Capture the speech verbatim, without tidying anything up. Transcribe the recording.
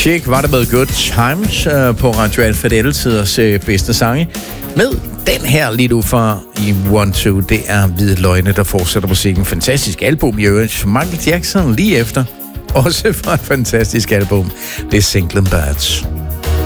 Chic var det med Good Times uh, på Radio Alfa, det tiders uh, bedste sange. Med den her lige nu fra i one two, det er Hvide Løgne, der fortsætter musikken. Fantastisk album i øvrigt. Michael Jackson lige efter. Også fra et fantastisk album. Det er Single Birds.